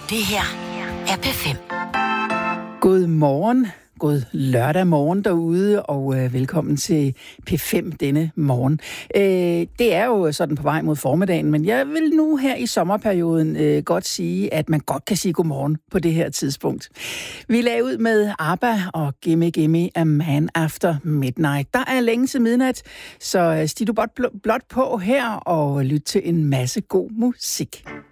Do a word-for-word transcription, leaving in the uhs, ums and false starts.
Det her er P fem. God morgen. God lørdag morgen derude, og øh, velkommen til P fem denne morgen. Øh, det er jo sådan på vej mod formiddagen, men jeg vil nu her i sommerperioden øh, godt sige, at man godt kan sige godmorgen på det her tidspunkt. Vi lagde ud med ABBA og Gimme Gimme a Man After Midnight. Der er længe til midnat, så stig du blot, blot på her og lyt til en masse god musik.